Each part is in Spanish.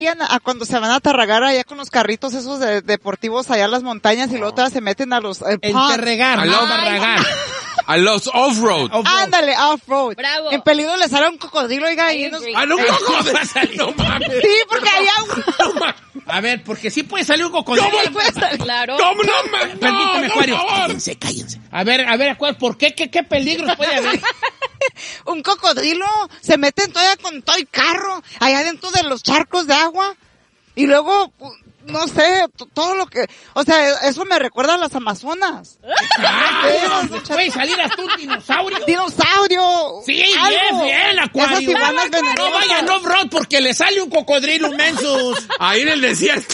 a cuando se van a tarragar allá con los carritos esos deportivos allá a las montañas y luego todas se meten a los Enterregar, a los off-road. Ándale, off-road. Bravo. En peligro le sale un cocodrilo, oiga, y I unos... agree. ¡Ah, no, no mames! Sí, porque allá A ver, porque sí puede salir un cocodrilo. sí puede salir. Claro. ¿Cómo no, man? Permíteme, No, Acuario. por favor. Cállense. A ver, Acuario, ¿por qué? ¿Qué peligros puede haber? un cocodrilo se meten todavía con todo el carro allá dentro de los charcos de agua y luego no sé, todo lo que, o sea, eso me recuerda a las Amazonas. ¿Puede salir hasta un dinosaurio? Dinosaurio. Sí, algo. bien, Acuario. Esas iguanas venenosas. No vayan off-road porque le sale un cocodrilo mensos. Ahí en el desierto.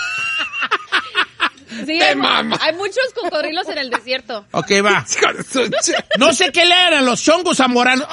Sí, Te mama. hay muchos cocodrilos en el desierto. Ok, va. No sé qué le hagan a los chongos zamoranos.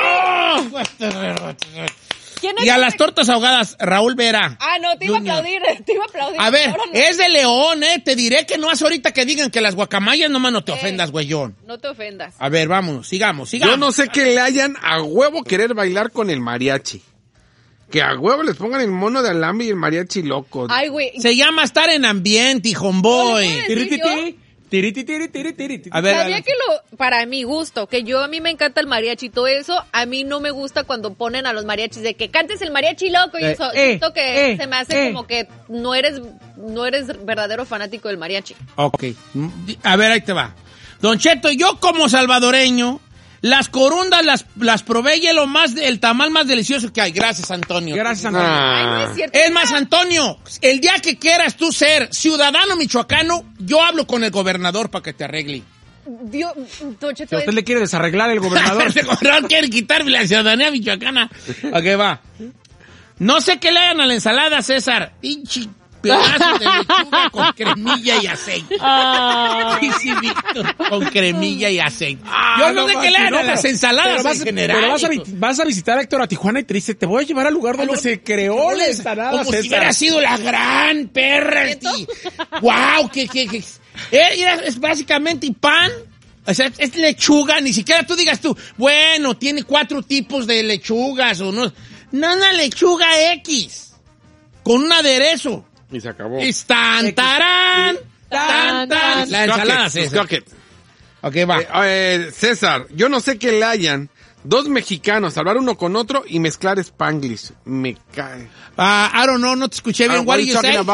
¿Quién es Y a ese? las tortas ahogadas, Raúl Vera. Ah, no, te iba a Junior. aplaudir. A ver, Ahora no. es de León, Te diré que no hace ahorita que digan que las guacamayas, nomás no te ofendas, güeyón. No te ofendas. A ver, vámonos, sigamos. Yo no sé que le hayan a huevo querer bailar con el mariachi. Que a huevo les pongan el mono de alambre y el mariachi loco. Ay, güey. Se llama estar en ambiente, homeboy. ¿No le puedo decir yo? A ver, Sabía que para mi gusto, que a mí me encanta el mariachi y todo eso, a mí no me gusta cuando ponen a los mariachis de que cantes el mariachi loco y eso. Siento que se me hace como que no eres verdadero fanático del mariachi. Ok. A ver, ahí te va. Don Cheto, yo como salvadoreño, las corundas las probé y el tamal más delicioso que hay. Gracias, Antonio. Gracias, Antonio. Ay, no es cierto. Es más, Antonio, el día que quieras tú ser ciudadano michoacano, yo hablo con el gobernador para que te arregle. Dios, Don Cheto, Si a usted le quiere desarreglar el gobernador. El gobernador quiere quitarme la ciudadanía michoacana. Ok, va. No sé qué le hagan a la ensalada, César. Pinche pedazo de lechuga con cremilla y aceite. Sí, Víctor, con cremilla y aceite. Yo no sé qué le hagan a las ensaladas en general. Pero vas a visitar a Héctor a Tijuana y te dice, te voy a llevar al lugar donde se creó la ensalada, Como César. si hubiera sido la gran perra. ¡Wow! Es básicamente pan. O sea, es lechuga. Ni siquiera tú digas bueno, tiene 4 tipos de lechugas o no. No, una lechuga X. Con un aderezo. Y se acabó. Tan, tarán. La ensalada, César. Ok, va. César, yo no sé que le hayan 2 mexicanos, hablar uno con otro y mezclar Spanglish. Me cae. I don't know, no te escuché bien. What What do you say?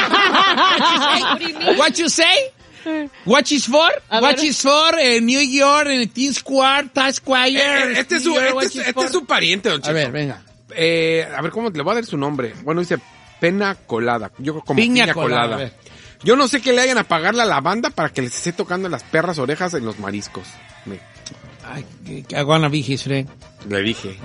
What you say? What is for? What is for New York, en Teen Square, Times Square. Este es su pariente, don Cheto. A ver, venga. A ver, ¿cómo le voy a dar su nombre? Bueno, dice Pena Colada. Yo como Piña Piña colada, a Colada. ver. Yo no sé que le hayan a pagar la banda para que les esté tocando las perras orejas en los mariscos. Ay, I wanna be his friend. Le dije.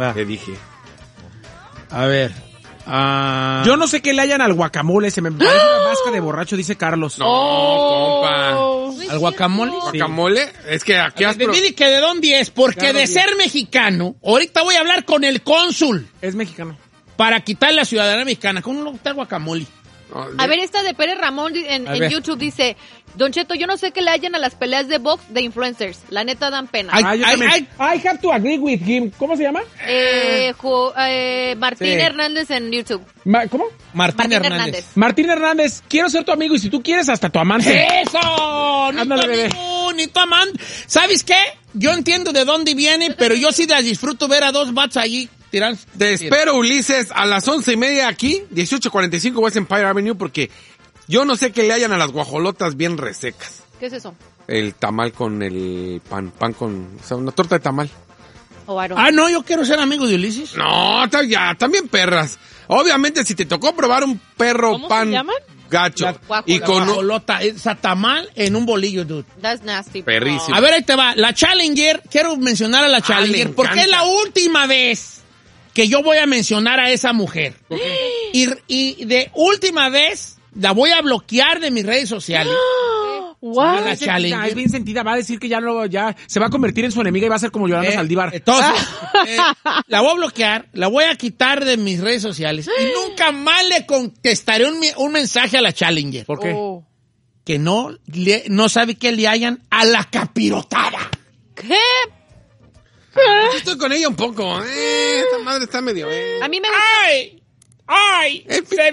A ver. Yo no sé qué le hayan al guacamole, se me parece una vasca de borracho, dice Carlos. No, compa. ¿Al guacamole? ¿Guacamole? Es que aquí has... Dime que de dónde es, porque Claro, de bien. ser mexicano, ahorita voy a hablar con el cónsul Es mexicano. para quitar la ciudadanía mexicana. ¿Cómo no gusta el guacamole? A ver, esta de Pérez Ramón en ver. YouTube dice, Don Cheto, yo no sé qué le hayan a las peleas de box de influencers. La neta dan pena. Ay, Yo también. I have to agree with him. ¿Cómo se llama? Martín Sí. Hernández en YouTube. ¿Cómo? Martín Hernández. Martín Hernández, quiero ser tu amigo y si tú quieres, hasta tu amante. ¡Eso! Ni Ándale, tu bebé. amigo, ni tu amante. ¿Sabes qué? Yo entiendo de dónde viene, pero yo sí las disfruto ver a 2 vatos allí tirando. Te espero, Ulises, a las 11:30 aquí, 18:45 West Empire Avenue, porque yo no sé que le hayan a las guajolotas bien resecas. ¿Qué es eso? El tamal con el pan con... O sea, una torta de tamal. O Aaron. No, yo quiero ser amigo de Ulises. No, ya, también perras. Obviamente, si te tocó probar un perro ¿Cómo pan se llaman? gacho La y con... Guajolota, esa tamal en un bolillo, dude. That's nasty. Perrísimo. A ver, ahí te va. La Challenger, quiero mencionar a la Challenger, le porque es encanta. la última vez que yo voy a mencionar a esa mujer. Y de última vez la voy a bloquear de mis redes sociales. A la Challenger. Es bien sentida, va a decir que ya se va a convertir en su enemiga y va a ser como Yolanda Saldívar. Entonces, la voy a bloquear, la voy a quitar de mis redes sociales y nunca más le contestaré un mensaje a la Challenger. ¿Por qué? Que no sabe que le hayan a la capirotada. ¿Qué? Yo estoy con ella un poco. Esta madre está medio... A mí me gusta. ¡Ay! ¡Ay!